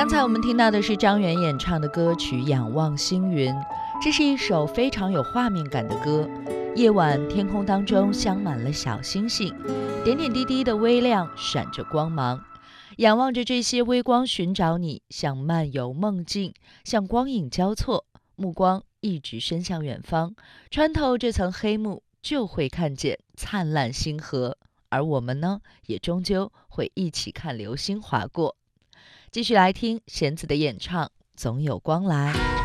刚才我们听到的是张远演唱的歌曲《仰望星云》，这是一首非常有画面感的歌。夜晚天空当中镶满了小星星，点点滴滴的微亮闪着光芒。仰望着这些微光寻找你，像漫游梦境，像光影交错，目光一直伸向远方，穿透这层黑幕，就会看见灿烂星河。而我们呢，也终究会一起看流星划过。继续来听弦子的演唱《总有光来》。